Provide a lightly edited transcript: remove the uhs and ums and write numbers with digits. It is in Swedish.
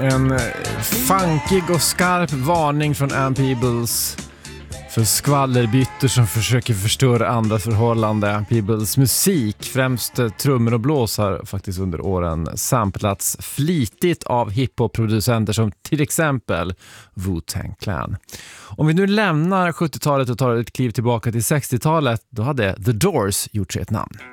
En funkig och skarp varning från Ann Peebles för skvallerbyttor som försöker förstöra andras förhållande. Peebles musik, främst trummor och blås, har faktiskt under åren samplats flitigt av hiphop-producenter som till exempel Wu-Tang Clan. Om vi nu lämnar 70-talet och tar ett kliv tillbaka till 60-talet, då hade The Doors gjort sig ett namn.